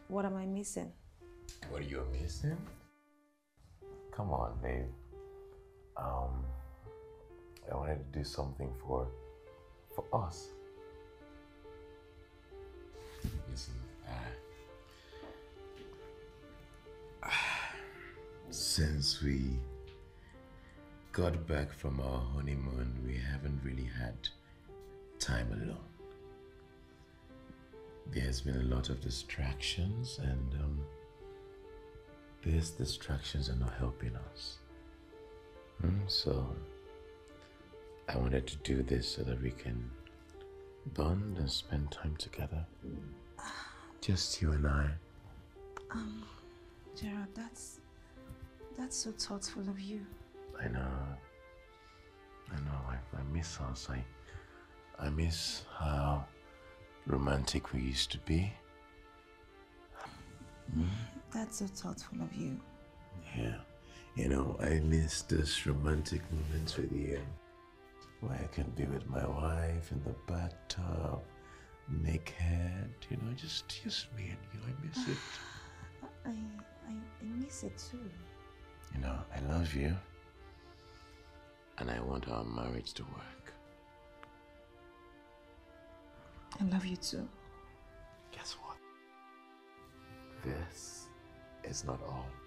What am I missing? What are you missing? Come on, babe. Um, I wanted to do something for us. Listen, since we got back from our honeymoon, we haven't really had time alone. There's been a lot of distractions, and these distractions are not helping us. So I wanted to do this so that we can bond and spend time together. Just you and I. Gerald, that's so thoughtful of you. I know. I miss us. I miss how romantic we used to be. That's so thoughtful of you. Yeah. You know, I miss those romantic moments with you. Where I can be with my wife in the bathtub, naked, just me and you. I miss it. I miss it too. I love you. And I want our marriage to work. I love you too. Guess what? This is not all.